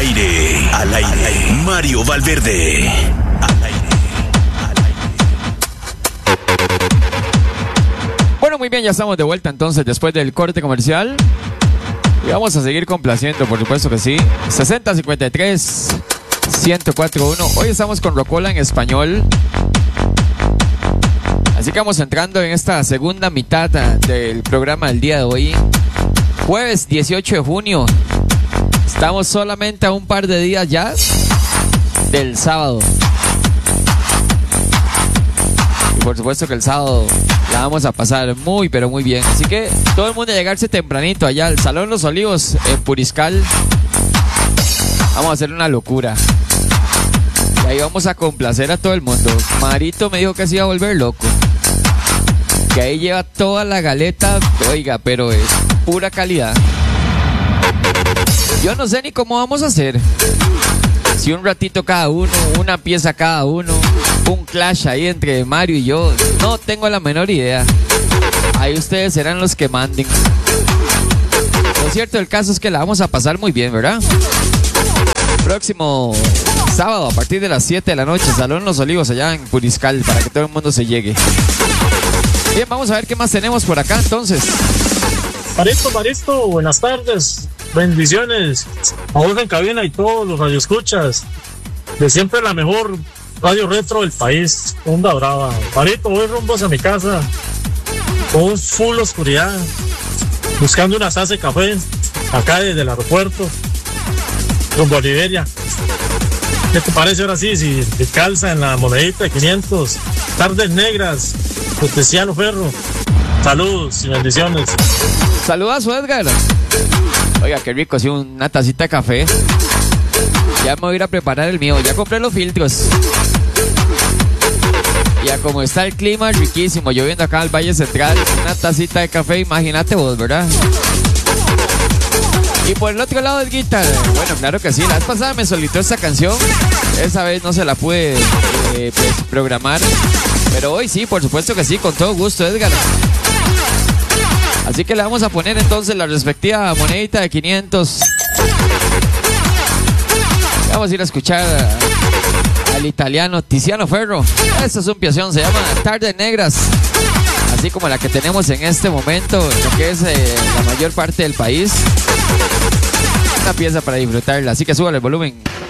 aire, Mario Valverde. Bueno, muy bien, ya estamos de vuelta entonces después del corte comercial. Y vamos a seguir complaciendo, por supuesto que sí. 6053-1041. Hoy estamos con Rocola en español. Así que vamos entrando en esta segunda mitad del programa del día de hoy. Jueves 18 de junio. Estamos solamente a un par de días ya del sábado. Y por supuesto que el sábado la vamos a pasar muy, pero muy bien. Así que todo el mundo a llegarse tempranito allá al Salón Los Olivos en Puriscal. Vamos a hacer una locura. Y ahí vamos a complacer a todo el mundo. Marito me dijo que se iba a volver loco. Que ahí lleva toda la galeta, oiga, pero es pura calidad. Yo no sé ni cómo vamos a hacer. Si un ratito cada uno, una pieza cada uno, un clash ahí entre Mario y yo, no tengo la menor idea. Ahí ustedes serán los que manden. Lo cierto del caso es que la vamos a pasar muy bien, ¿verdad? Próximo sábado a partir de las 7 de la noche, Salón Los Olivos allá en Puriscal, para que todo el mundo se llegue. Bien, vamos a ver qué más tenemos por acá entonces. Maristo, buenas tardes. Bendiciones a vos en cabina y todos los radioescuchas. De siempre la mejor radio retro del país. Onda brava. Marito, voy rumbo a mi casa con full oscuridad, buscando una taza de café acá desde el aeropuerto rumbo a Liberia. ¿Qué te parece ahora sí si te calza en la monedita de 500? Tardes negras, Justiciano Ferro. Saludos y bendiciones. Saludazo, Edgar. Oiga, qué rico, sí, una tacita de café. Ya me voy a ir a preparar el mío. Ya compré los filtros. Ya como está el clima, riquísimo. Yo viendo acá al Valle Central, una tacita de café, imagínate vos, ¿verdad? Y por el otro lado del guitar, bueno, claro que sí. La vez pasada me solicitó esta canción. Esa vez no se la pude programar. Pero hoy sí, por supuesto que sí, con todo gusto, Edgar. Así que le vamos a poner entonces la respectiva monedita de 500. Vamos a ir a escuchar al italiano Tiziano Ferro. Esta es un piezón, se llama Tardes Negras. Así como la que tenemos en este momento, lo que es la mayor parte del país. Una pieza para disfrutarla, así que súbale el volumen.